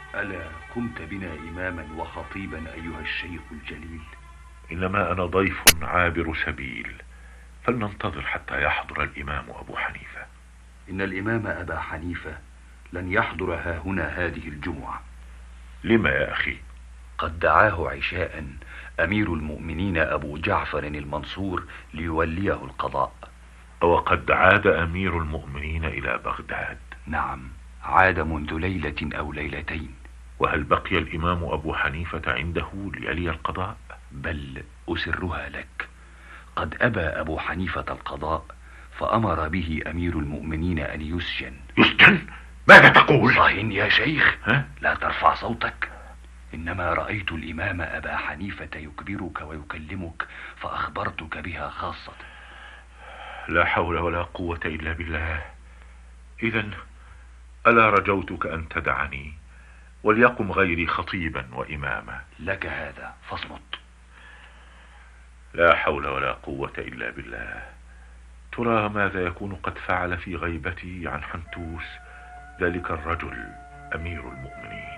ألا قمت بنا إماما وخطيبا أيها الشيخ الجليل؟ إنما أنا ضيف عابر سبيل، فلننتظر حتى يحضر الإمام أبو حنيفة. إن الإمام أبا حنيفة لن يحضر هاهنا هذه الجمعة. لما يا أخي؟ قد دعاه عشاء أمير المؤمنين أبو جعفر المنصور ليوليه القضاء. وقد عاد أمير المؤمنين إلى بغداد؟ نعم، عاد منذ ليلة أو ليلتين. وهل بقي الإمام أبو حنيفة عنده ليلي القضاء؟ بل أسرها لك، قد أبى أبو حنيفة القضاء، فأمر به أمير المؤمنين أن يسجن. يسجن؟ ماذا تقول؟ صهن يا شيخ، ها؟ لا ترفع صوتك. إنما رأيت الإمام أبا حنيفة يكبرك ويكلمك فأخبرتك بها خاصة. لا حول ولا قوة إلا بالله. إذن ألا رجوتك أن تدعني وليقم غيري خطيبا وإماما؟ لك هذا فاصمت. لا حول ولا قوة إلا بالله. ترى ماذا يكون قد فعل في غيبتي عن حنتوس ذلك الرجل أمير المؤمنين؟